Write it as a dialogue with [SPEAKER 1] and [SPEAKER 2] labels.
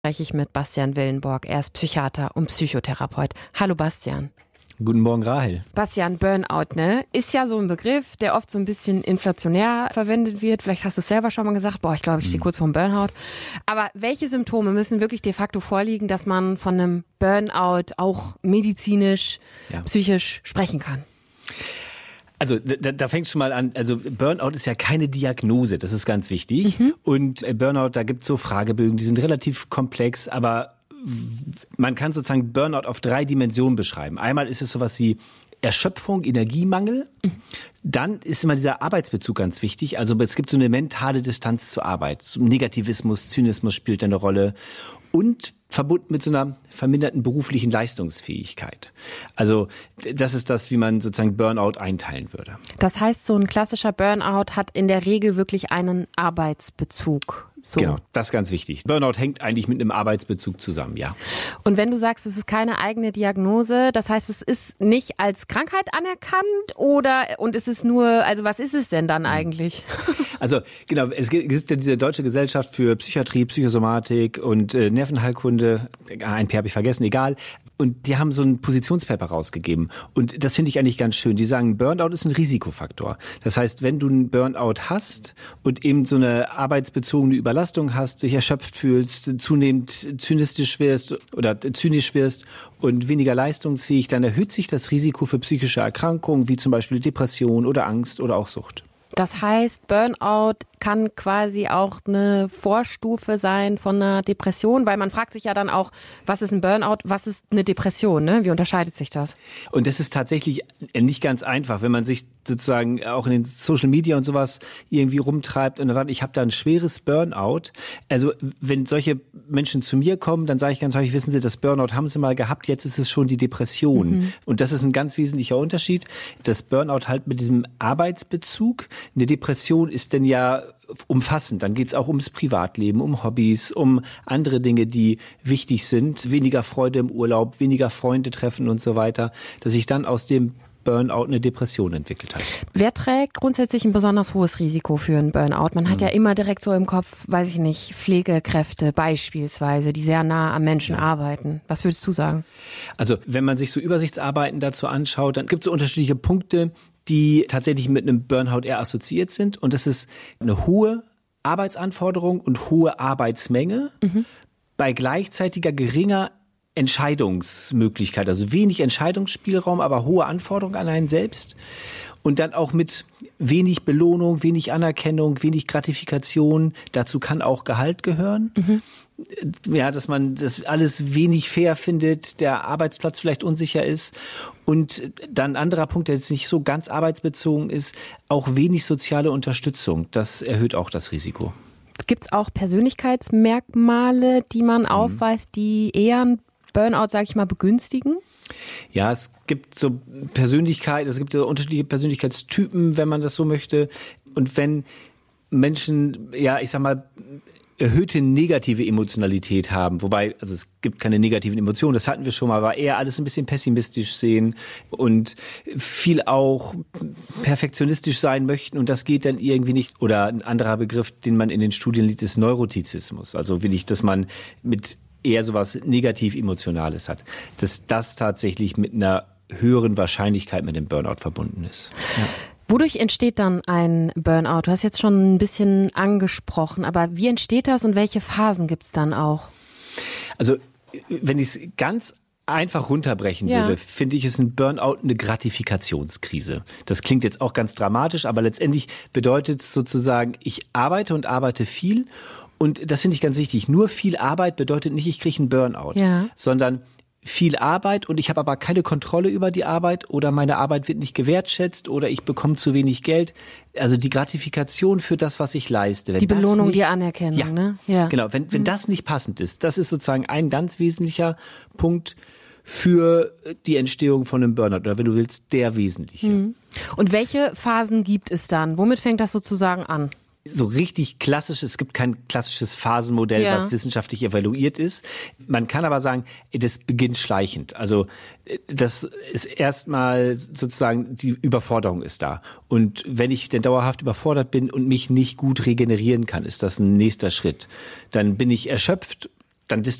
[SPEAKER 1] Spreche ich mit Bastian Willenborg. Er ist Psychiater und Psychotherapeut. Hallo Bastian.
[SPEAKER 2] Guten Morgen, Rahel.
[SPEAKER 1] Bastian, Burnout, ist ja so ein Begriff, der oft so ein bisschen inflationär verwendet wird. Vielleicht hast du es selber schon mal gesagt. Ich glaube, ich stehe kurz vorm Burnout. Aber welche Symptome müssen wirklich de facto vorliegen, dass man von einem Burnout auch medizinisch, psychisch sprechen kann?
[SPEAKER 2] Also da fängt es schon mal an, also Burnout ist ja keine Diagnose, das ist ganz wichtig. Und Burnout, da gibt es so Fragebögen, die sind relativ komplex, aber man kann sozusagen Burnout auf 3 Dimensionen beschreiben. Einmal ist es sowas wie Erschöpfung, Energiemangel. Dann ist immer dieser Arbeitsbezug ganz wichtig. Also es gibt so eine mentale Distanz zur Arbeit. So Negativismus, Zynismus spielt eine Rolle. Und verbunden mit so einer verminderten beruflichen Leistungsfähigkeit. Also das ist das, wie man sozusagen Burnout einteilen würde.
[SPEAKER 1] Das heißt, so ein klassischer Burnout hat in der Regel wirklich einen Arbeitsbezug. So.
[SPEAKER 2] Genau, das ist ganz wichtig. Burnout hängt eigentlich mit einem Arbeitsbezug zusammen, ja.
[SPEAKER 1] Und wenn du sagst, es ist keine eigene Diagnose, das heißt, es ist nicht als Krankheit anerkannt und ist es nur, also was ist es denn dann eigentlich?
[SPEAKER 2] Also genau, es gibt ja diese Deutsche Gesellschaft für Psychiatrie, Psychosomatik und Nervenheilkunde, ein P habe ich vergessen, egal. Und die haben so ein Positionspaper rausgegeben. Und das finde ich eigentlich ganz schön. Die sagen, Burnout ist ein Risikofaktor. Das heißt, wenn du einen Burnout hast und eben so eine arbeitsbezogene Überlastung hast, dich erschöpft fühlst, zunehmend zynisch wirst und weniger leistungsfähig, dann erhöht sich das Risiko für psychische Erkrankungen, wie zum Beispiel Depression oder Angst oder auch Sucht.
[SPEAKER 1] Das heißt, Burnout kann quasi auch eine Vorstufe sein von einer Depression, weil man fragt sich ja dann auch, was ist ein Burnout, was ist eine Depression, ne? Wie unterscheidet sich das?
[SPEAKER 2] Und das ist tatsächlich nicht ganz einfach, wenn man sich sozusagen auch in den Social Media und sowas irgendwie rumtreibt und sagt, ich habe da ein schweres Burnout. Also wenn solche Menschen zu mir kommen, dann sage ich ganz häufig, wissen Sie, das Burnout haben Sie mal gehabt, jetzt ist es schon die Depression. Und das ist ein ganz wesentlicher Unterschied. Das Burnout halt mit diesem Arbeitsbezug. Eine Depression ist denn ja umfassend. Dann geht es auch ums Privatleben, um Hobbys, um andere Dinge, die wichtig sind. Weniger Freude im Urlaub, weniger Freunde treffen und so weiter. Dass sich dann aus dem Burnout eine Depression entwickelt hat.
[SPEAKER 1] Wer trägt grundsätzlich ein besonders hohes Risiko für einen Burnout? Man hat ja immer direkt so im Kopf, weiß ich nicht, Pflegekräfte beispielsweise, die sehr nah am Menschen arbeiten. Was würdest du sagen?
[SPEAKER 2] Also wenn man sich so Übersichtsarbeiten dazu anschaut, dann gibt es so unterschiedliche Punkte, die tatsächlich mit einem Burnout eher assoziiert sind. Und das ist eine hohe Arbeitsanforderung und hohe Arbeitsmenge bei gleichzeitiger geringer Entscheidungsmöglichkeit, also wenig Entscheidungsspielraum, aber hohe Anforderungen an einen selbst und dann auch mit wenig Belohnung, wenig Anerkennung, wenig Gratifikation. Dazu kann auch Gehalt gehören. Ja, dass man das alles wenig fair findet, der Arbeitsplatz vielleicht unsicher ist und dann ein anderer Punkt, der jetzt nicht so ganz arbeitsbezogen ist, auch wenig soziale Unterstützung. Das erhöht auch das Risiko.
[SPEAKER 1] Gibt es auch Persönlichkeitsmerkmale, die man aufweist, die eher ein Burnout, sage ich mal, begünstigen?
[SPEAKER 2] Ja, es gibt so Persönlichkeit, es gibt so unterschiedliche Persönlichkeitstypen, wenn man das so möchte. Und wenn Menschen, ja, ich sag mal, erhöhte negative Emotionalität haben, wobei, also es gibt keine negativen Emotionen, das hatten wir schon mal, aber eher alles ein bisschen pessimistisch sehen und viel auch perfektionistisch sein möchten und das geht dann irgendwie nicht. Oder ein anderer Begriff, den man in den Studien liest, ist Neurotizismus. Also will ich, dass man mit eher sowas negativ-emotionales hat, dass das tatsächlich mit einer höheren Wahrscheinlichkeit mit dem Burnout verbunden ist. Ja.
[SPEAKER 1] Wodurch entsteht dann ein Burnout? Du hast jetzt schon ein bisschen angesprochen, aber wie entsteht das und welche Phasen gibt es dann auch?
[SPEAKER 2] Also wenn ich es ganz einfach runterbrechen würde, finde ich, ist ein Burnout eine Gratifikationskrise. Das klingt jetzt auch ganz dramatisch, aber letztendlich bedeutet es sozusagen, ich arbeite und arbeite viel. Und das finde ich ganz wichtig. Nur viel Arbeit bedeutet nicht, ich kriege einen Burnout, sondern viel Arbeit und ich habe aber keine Kontrolle über die Arbeit oder meine Arbeit wird nicht gewertschätzt oder ich bekomme zu wenig Geld. Also die Gratifikation für das, was ich leiste. Wenn
[SPEAKER 1] die Belohnung,
[SPEAKER 2] nicht,
[SPEAKER 1] die Anerkennung, ne? Ja.
[SPEAKER 2] Genau, wenn das nicht passend ist, das ist sozusagen ein ganz wesentlicher Punkt für die Entstehung von einem Burnout oder wenn du willst, der wesentliche.
[SPEAKER 1] Und welche Phasen gibt es dann? Womit fängt das sozusagen an?
[SPEAKER 2] So richtig klassisch, es gibt kein klassisches Phasenmodell, was wissenschaftlich evaluiert ist. Man kann aber sagen, das beginnt schleichend. Also das ist erstmal sozusagen, die Überforderung ist da. Und wenn ich denn dauerhaft überfordert bin und mich nicht gut regenerieren kann, ist das ein nächster Schritt. Dann bin ich erschöpft dann